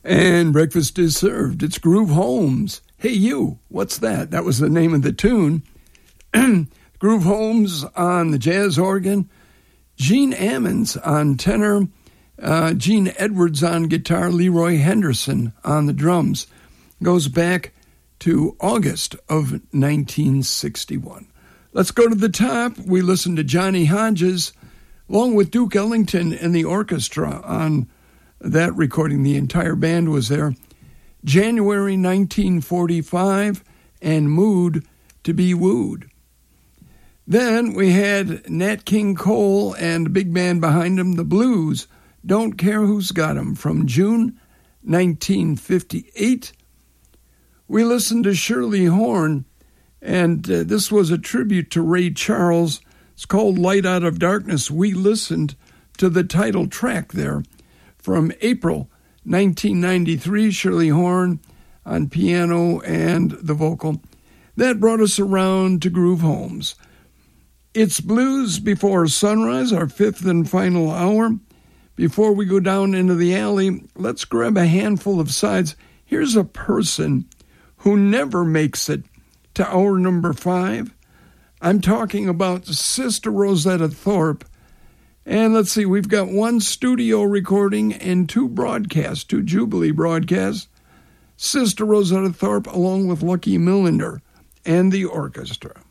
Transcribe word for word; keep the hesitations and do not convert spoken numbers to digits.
And breakfast is served. It's Groove Holmes. Hey, you, what's that? That was the name of the tune. Groove Holmes on the jazz organ. Gene Ammons on tenor. Uh, Gene Edwards on guitar. Leroy Henderson on the drums. Goes back to August of nineteen sixty-one. Let's go to the top. We listen to Johnny Hodges along with Duke Ellington and the orchestra on that recording. The entire band was there. January nineteen forty-five, and Mood to Be Wooed. Then we had Nat King Cole and a big band behind him, the Blues, Don't Care Who's Got 'Em, from June nineteen fifty-eight. We listened to Shirley Horn, and uh, this was a tribute to Ray Charles. It's called Light Out of Darkness. We listened to the title track there from April nineteen ninety-three, Shirley Horn on piano and the vocal. That brought us around to Groove Holmes. It's Blues Before Sunrise, our fifth and final hour. Before we go down into the alley, let's grab a handful of sides. Here's a person who never makes it to hour number five. I'm talking about Sister Rosetta Tharpe. And let's see, we've got one studio recording and two broadcasts, two Jubilee broadcasts. Sister Rosetta Tharpe along with Lucky Millinder and the orchestra.